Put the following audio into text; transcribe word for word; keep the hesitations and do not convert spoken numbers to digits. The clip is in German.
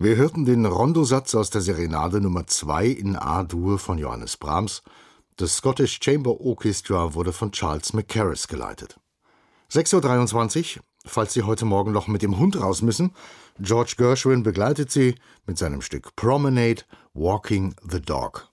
Wir hörten den Rondosatz aus der Serenade Nummer zwei in A-Dur von Johannes Brahms. Das Scottish Chamber Orchestra wurde von Charles Mackerras geleitet. sechs Uhr dreiundzwanzig, falls Sie heute Morgen noch mit dem Hund raus müssen. George Gershwin begleitet Sie mit seinem Stück Promenade, Walking the Dog.